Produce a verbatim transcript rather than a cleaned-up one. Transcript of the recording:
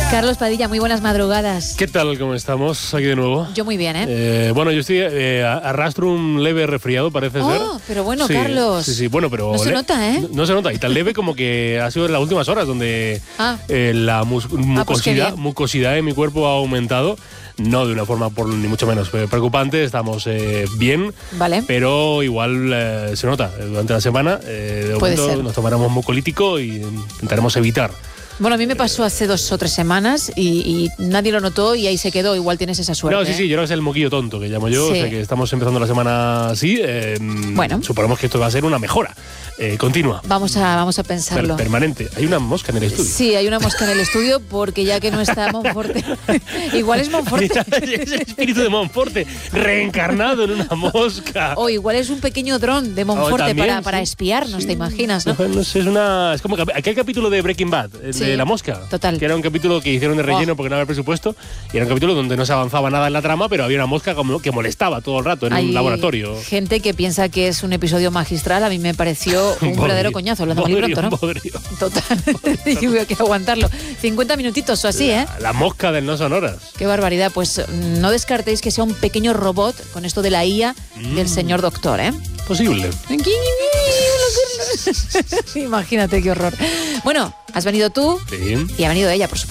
Carlos Padilla, muy buenas madrugadas. ¿Qué tal? ¿Cómo estamos? Aquí de nuevo. Yo muy bien, ¿eh? eh bueno, yo estoy eh, arrastro un leve resfriado, parece oh, ser. Pero bueno, sí, Carlos. Sí, sí, bueno, pero... No se le- nota, ¿eh? No, no se nota, y tan leve como que ha sido en las últimas horas donde Ah. eh, la mus- mucosidad, Ah, pues qué bien. mucosidad de mi cuerpo ha aumentado. No de una forma, por, ni mucho menos, eh, preocupante. Estamos eh, bien, Vale. pero igual eh, se nota eh, durante la semana. Eh, de Puede momento ser. nos tomaremos mucolítico y intentaremos evitar. Bueno, a mí me pasó hace dos o tres semanas y, y nadie lo notó y ahí se quedó. Igual tienes esa suerte. No, sí, ¿eh? sí, yo creo que es el moquillo tonto que llamo yo, Sí. o sea que estamos empezando la semana así. Eh, Bueno. Suponemos que esto va a ser una mejora eh, continua, Vamos a, vamos a per- pensarlo. permanente. Hay una mosca en el estudio. Sí, hay una mosca en el estudio porque ya que no está Monforte, igual es Monforte. Es el espíritu de Monforte, reencarnado en una mosca. O igual es un pequeño dron de Oh, Monforte también, para, sí. para espiarnos, Sí. ¿te imaginas? ¿no? No sé, es una. Es como que aquel capítulo de Breaking Bad, el Sí, de la mosca. total. Que era un capítulo que hicieron de relleno Oh. porque no había presupuesto. Y era un capítulo donde no se avanzaba nada en la trama, pero había una mosca como que molestaba todo el rato en Hay un laboratorio. gente que piensa que es un episodio magistral. A mí me pareció un Bodrio. verdadero coñazo, hablando muy Bodrio, pronto, ¿no? bodrio. Total. Y hubo que aguantarlo. cincuenta minutitos o así, ¿eh? La, la mosca del no sonoras. Qué barbaridad. Pues mm, no descartéis que sea un pequeño robot con esto de la I A Mm. del señor doctor, ¿eh? Posible. Imagínate qué horror. Bueno, has venido tú Sí. y ha venido ella, por supuesto.